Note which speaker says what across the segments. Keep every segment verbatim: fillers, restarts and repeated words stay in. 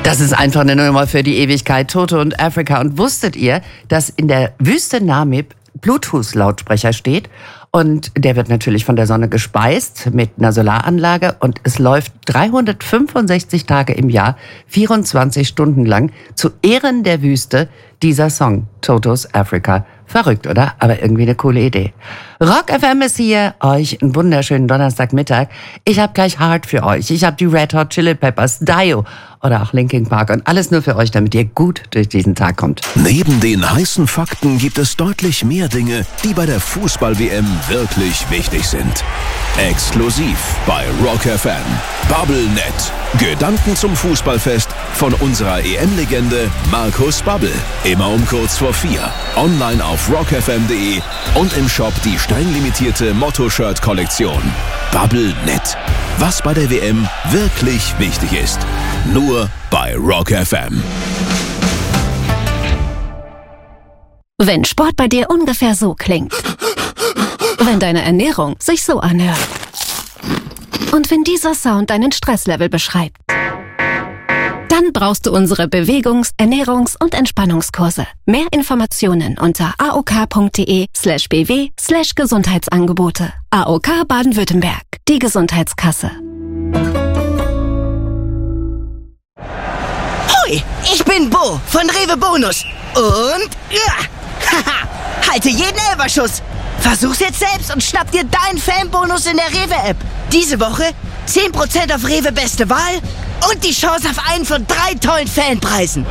Speaker 1: Das ist einfach eine Nummer für die Ewigkeit. Toto und Africa. Und wusstet ihr, dass in der Wüste Namib Bluetooth-Lautsprecher steht? Und der wird natürlich von der Sonne gespeist mit einer Solaranlage. Und es läuft dreihundertfünfundsechzig Tage im Jahr, vierundzwanzig Stunden lang, zu Ehren der Wüste, dieser Song, Totos Africa. Verrückt, oder? Aber irgendwie eine coole Idee. Rock F M ist hier. Euch einen wunderschönen Donnerstagmittag. Ich habe gleich Hard für euch. Ich habe die Red Hot Chili Peppers, Dio oder auch Linkin Park und alles nur für euch, damit ihr gut durch diesen Tag kommt.
Speaker 2: Neben den heißen Fakten gibt es deutlich mehr Dinge, die bei der Fußball-W M wirklich wichtig sind. Exklusiv bei Rock F M. BubbleNet. Gedanken zum Fußballfest von unserer E M-Legende Markus Babbel. Immer um kurz vor vier. Online auf rock f m punkt d e und im Shop die streng limitierte Motto-Shirt-Kollektion. BubbleNet. Was bei der W M wirklich wichtig ist. Nur bei Rock F M.
Speaker 3: Wenn Sport bei dir ungefähr so klingt. Wenn deine Ernährung sich so anhört. Und wenn dieser Sound deinen Stresslevel beschreibt. Dann brauchst du unsere Bewegungs-, Ernährungs- und Entspannungskurse. Mehr Informationen unter aok.de slash bw slash Gesundheitsangebote. A O K Baden-Württemberg, die Gesundheitskasse.
Speaker 4: Hoi, ich bin Bo von Rewe Bonus. Und ja, haha, halte jeden Elferschuss. Versuch's jetzt selbst und schnapp dir deinen Fanbonus in der Rewe-App. Diese Woche zehn Prozent auf Rewe Beste Wahl und die Chance auf einen von drei tollen Fanpreisen.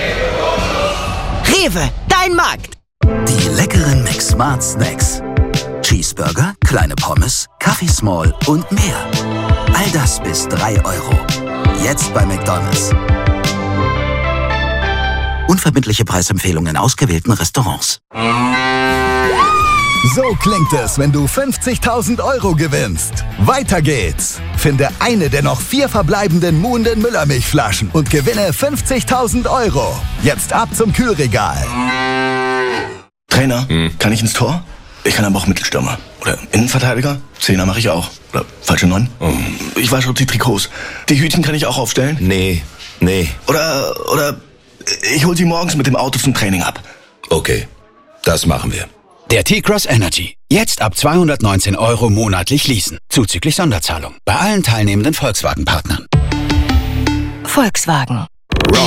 Speaker 4: Rewe, dein Markt.
Speaker 5: Die leckeren McSmart Snacks. Cheeseburger, kleine Pommes, Kaffee Small und mehr. All das bis drei Euro. Jetzt bei McDonald's. Unverbindliche Preisempfehlungen in ausgewählten Restaurants.
Speaker 6: So klingt es, wenn du fünfzigtausend Euro gewinnst. Weiter geht's. Finde eine der noch vier verbleibenden Muhnden Müllermilchflaschen und gewinne fünfzigtausend Euro. Jetzt ab zum Kühlregal.
Speaker 7: Trainer, hm. kann ich ins Tor? Ich kann aber auch Mittelstürmer. Oder Innenverteidiger? Zehner mache ich auch. Oder falsche Neun? Hm. Ich wasche die Trikots. Die Hütchen kann ich auch aufstellen?
Speaker 2: Nee, nee.
Speaker 7: Oder, oder ich hol sie morgens mit dem Auto zum Training ab.
Speaker 2: Okay, das machen wir.
Speaker 8: Der T-Cross Energy. Jetzt ab zweihundertneunzehn Euro monatlich leasen. Zuzüglich Sonderzahlung. Bei allen teilnehmenden Volkswagen-Partnern.
Speaker 9: Volkswagen.